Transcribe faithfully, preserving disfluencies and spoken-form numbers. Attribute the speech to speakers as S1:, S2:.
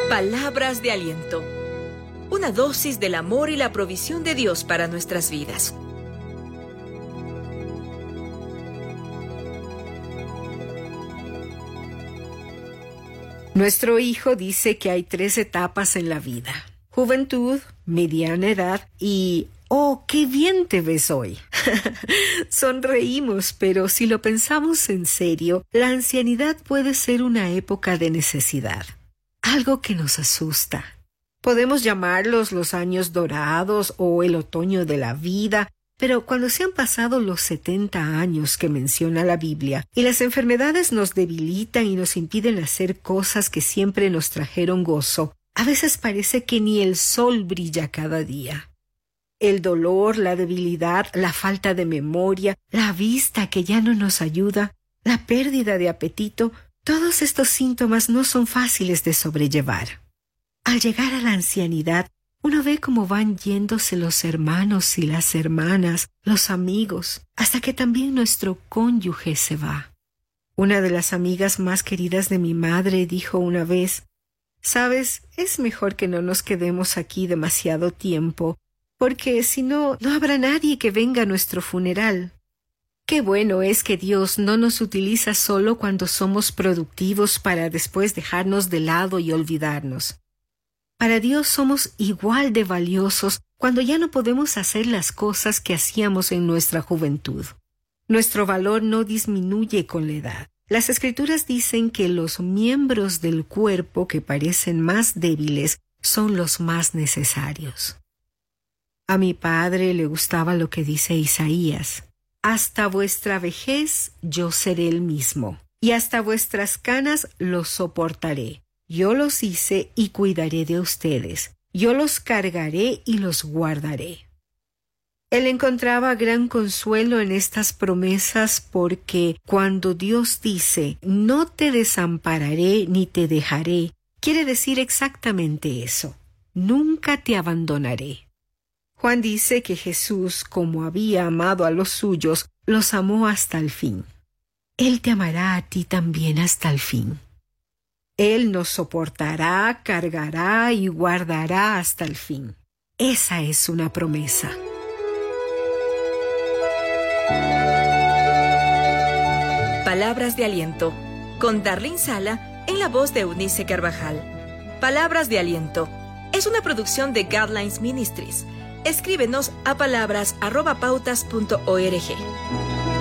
S1: Palabras de aliento. Una dosis del amor y la provisión de Dios para nuestras vidas.
S2: Nuestro hijo dice que hay tres etapas en la vida: juventud, mediana edad y ¡oh, qué bien te ves hoy! Sonreímos, pero si lo pensamos en serio, la ancianidad puede ser una época de necesidad, algo que nos asusta. Podemos llamarlos los años dorados o el otoño de la vida, pero cuando se han pasado los setenta años que menciona la Biblia y las enfermedades nos debilitan y nos impiden hacer cosas que siempre nos trajeron gozo, a veces parece que ni el sol brilla cada día. El dolor, la debilidad, la falta de memoria, la vista que ya no nos ayuda, la pérdida de apetito, todos estos síntomas no son fáciles de sobrellevar. Al llegar a la ancianidad, uno ve cómo van yéndose los hermanos y las hermanas, los amigos, hasta que también nuestro cónyuge se va. Una de las amigas más queridas de mi madre dijo una vez: «Sabes, es mejor que no nos quedemos aquí demasiado tiempo, porque si no, no habrá nadie que venga a nuestro funeral». Qué bueno es que Dios no nos utiliza solo cuando somos productivos para después dejarnos de lado y olvidarnos. Para Dios somos igual de valiosos cuando ya no podemos hacer las cosas que hacíamos en nuestra juventud. Nuestro valor no disminuye con la edad. Las Escrituras dicen que los miembros del cuerpo que parecen más débiles son los más necesarios. A mi padre le gustaba lo que dice Isaías: «Hasta vuestra vejez yo seré el mismo, y hasta vuestras canas los soportaré. Yo los hice y cuidaré de ustedes. Yo los cargaré y los guardaré». Él encontraba gran consuelo en estas promesas porque cuando Dios dice «no te desampararé ni te dejaré», quiere decir exactamente eso: nunca te abandonaré. Juan dice que Jesús, como había amado a los suyos, los amó hasta el fin. Él te amará a ti también hasta el fin. Él nos soportará, cargará y guardará hasta el fin. Esa es una promesa.
S1: Palabras de aliento, con Darlene Sala en la voz de Eunice Carvajal. Palabras de aliento es una producción de Guidelines Ministries. Escríbenos a palabras arroba pautas punto org.